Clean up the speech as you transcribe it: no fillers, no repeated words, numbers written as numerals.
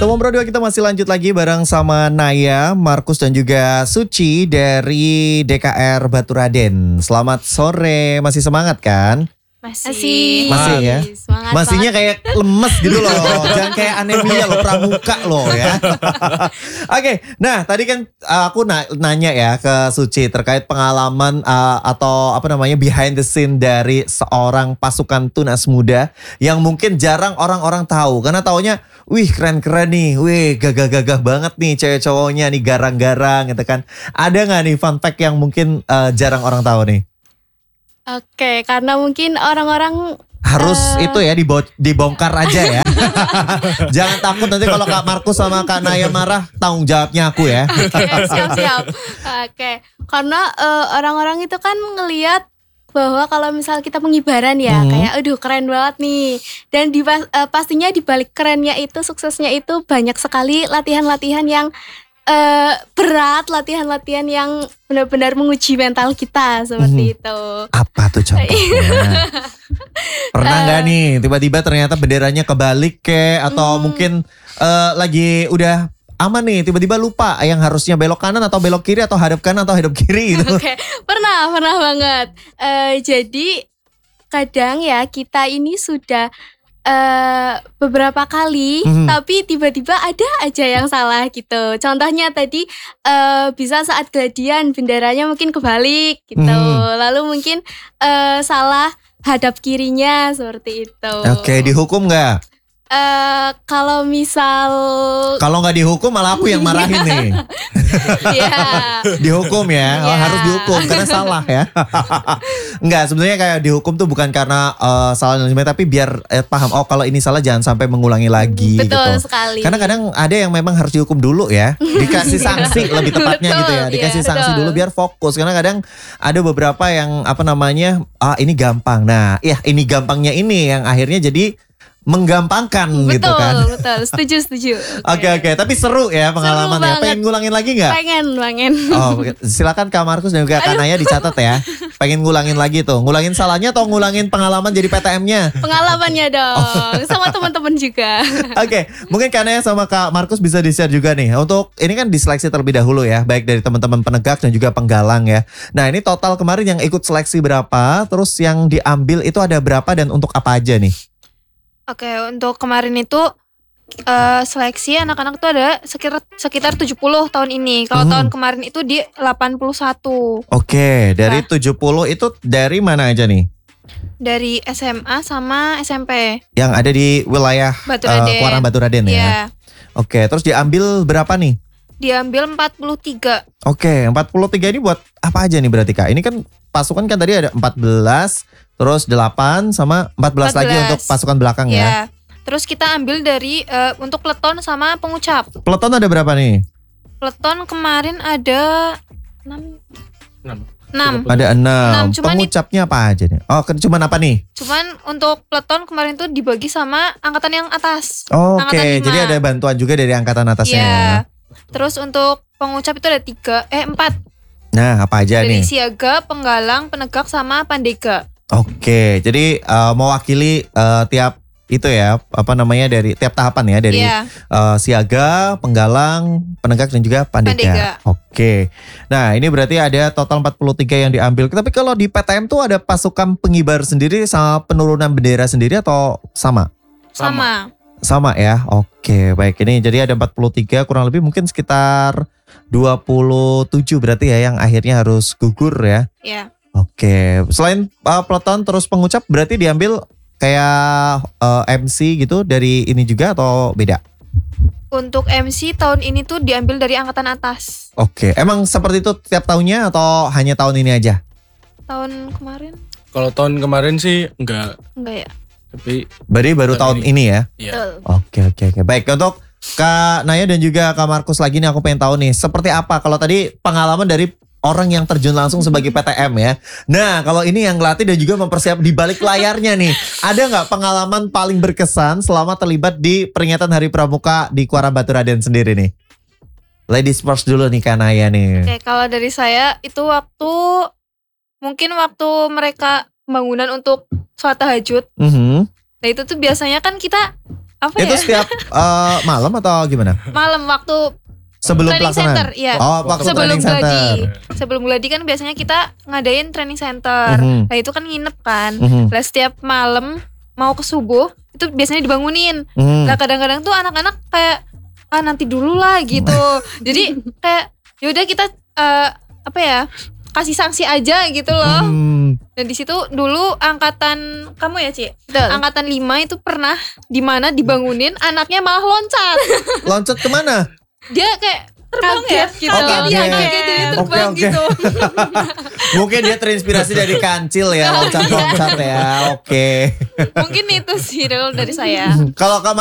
Teman Bro 2 kita masih lanjut lagi bareng sama Naya, Markus dan juga Suci dari DKR Baturaden. Selamat sore, masih semangat kan? Masih ya. Semangat Masihnya banget. kayak lemes gitu loh. Jangan kayak anemia loh, pramuka loh ya. Oke, nah tadi kan aku nanya ya ke Suci terkait pengalaman atau apa namanya behind the scene dari seorang pasukan tunas muda yang mungkin jarang orang-orang tahu. Karena taunya, wih keren-keren nih, wih gagah-gagah banget nih cewek cowoknya nih garang-garang gitu kan. Ada gak nih fun fact yang mungkin jarang orang tahu nih? Oke, karena mungkin orang-orang Harus itu ya dibongkar aja ya. Jangan takut nanti kalau Kak Markus sama Kak Naya marah, tanggung jawabnya aku ya. Oke, siap-siap. Oke, karena orang-orang itu kan ngelihat bahwa kalau misal kita pengibaran ya, kayak aduh keren banget nih. Dan pastinya di balik kerennya itu, suksesnya itu banyak sekali latihan-latihan yang berat, latihan-latihan yang benar-benar menguji mental kita seperti itu. Apa tuh contohnya? Pernah nggak nih tiba-tiba ternyata benderanya kebalik atau mungkin lagi udah aman nih tiba-tiba lupa yang harusnya belok kanan atau belok kiri atau hadap kanan atau hadap kiri gitu. Oke, pernah banget. Jadi kadang ya kita ini sudah beberapa kali, tapi tiba-tiba ada aja yang salah gitu. Contohnya tadi bisa saat gladian benderanya mungkin kebalik gitu. Lalu mungkin salah hadap kirinya seperti itu. Oke, dihukum nggak? Kalau misal Kalau nggak dihukum malah aku yang marahin nih. ya Dihukum ya, Iya. harus dihukum karena salah ya. Enggak, sebenarnya kayak dihukum tuh bukan karena salah tapi biar paham kalau ini salah jangan sampai mengulangi lagi betul gitu. sekali. Karena kadang ada yang memang harus dihukum dulu ya, dikasih sanksi lebih tepatnya Betul, gitu ya, dikasih iya, sanksi betul. dulu biar fokus. Karena kadang ada beberapa yang apa namanya, ini gampang. Nah, ini gampangnya ini yang akhirnya jadi menggampangkan gitu kan. Betul, setuju. Oke, tapi seru ya pengalaman ya. banget. Pengen ngulangin lagi nggak? Pengen. Oh, silakan Kak Markus dan juga Kak Naya dicatat ya. Pengen ngulangin lagi tuh. Ngulangin salahnya atau ngulangin pengalaman jadi PTM-nya? Pengalamannya dong, sama teman-teman juga. Oke, mungkin Kak Naya sama Kak Markus bisa di-share juga nih. Untuk ini kan diseleksi terlebih dahulu ya, baik dari teman-teman penegak dan juga penggalang ya. Nah, ini total kemarin yang ikut seleksi berapa? Terus yang diambil itu ada berapa dan untuk apa aja nih? Oke, untuk kemarin itu seleksi anak-anak tuh ada sekitar 70 tahun ini. Kalau tahun kemarin itu di 81. Oke, dari 70 itu dari mana aja nih? Dari SMA sama SMP. Yang ada di wilayah Baturaden. Kuarang Baturaden ya. Iya. Oke, terus diambil berapa nih? Diambil 43. Oke, 43 ini buat apa aja nih berarti Kak? Ini kan pasukan kan tadi ada 14, terus 8 sama 14 lagi 14. untuk pasukan belakang ya. Ya. Terus kita ambil dari untuk peleton sama pengucap. Peleton ada berapa nih? Peleton kemarin ada 6. Ada 6. Cuman Pengucapnya apa aja nih? Oh, cuman apa nih? Cuman untuk peleton kemarin tuh dibagi sama angkatan yang atas. Oke, Angkatan 5. jadi ada bantuan juga dari angkatan atasnya. Iya. Ya. Terus untuk pengucap itu ada 4. Nah, apa aja Dari nih? siaga, penggalang, penegak sama pandega. Oke, jadi mewakili tiap itu ya, apa namanya dari tiap tahapan ya dari Iya. siaga, penggalang, penegak dan juga pandega. Pandega. Oke. Nah, ini berarti ada total 43 yang diambil. Tapi kalau di PTM tuh ada pasukan pengibar sendiri sama penurunan bendera sendiri atau sama? Sama ya. Oke, baik. Ini jadi ada 43 kurang lebih mungkin sekitar 27 berarti ya yang akhirnya harus gugur ya. Iya. Oke, selain peleton terus pengucap berarti diambil kayak MC gitu dari ini juga atau beda? Untuk MC tahun ini tuh diambil dari angkatan atas. Oke, emang seperti itu tiap tahunnya atau hanya tahun ini aja? Tahun kemarin? Kalau tahun kemarin sih enggak, Enggak ya? tapi Berarti baru tahun ini ya? iya. Betul. Oke. Baik, untuk Kak Naya dan juga Kak Markus lagi nih aku pengen tahu nih seperti apa kalau tadi pengalaman dari orang yang terjun langsung sebagai PTM ya. Nah, kalau ini yang ngelatih dan juga mempersiap di balik layarnya nih. Ada nggak pengalaman paling berkesan selama terlibat di peringatan Hari Pramuka di Kuarang Baturaden sendiri nih? Ladies first dulu nih Kak Naya nih. Oke, kalau dari saya itu mungkin waktu mereka bangunan untuk sholat tahajud. Mhm. Nah itu tuh biasanya kan kita apa Itu ya? setiap malam atau gimana? Malam waktu Sebelum training pelaksanaan? center, iya. Oh, waktu sebelum training center. gladi. Sebelum gladi kan biasanya kita ngadain training center. Mhm. Nah, itu kan nginep kan. Mhm. Lah setiap malam mau ke subuh itu biasanya dibangunin. Mhm. Lah kadang-kadang tuh anak-anak kayak nanti dulu lah gitu. Jadi kayak yaudah kita apa ya? Kasih sanksi aja gitu loh. Dan di situ dulu angkatan kamu ya, Ci? Betul. Angkatan 5 itu pernah di mana dibangunin anaknya malah loncat. Loncat kemana? Dia kayak terbang ya Kaget gitu. Oke, dia Oke. kaget jadi terbang Oke. gitu. Mungkin dia terinspirasi dari kancil ya, loncat-loncat ya. Oke. Mungkin itu sih Rul dari saya. Kalau Kak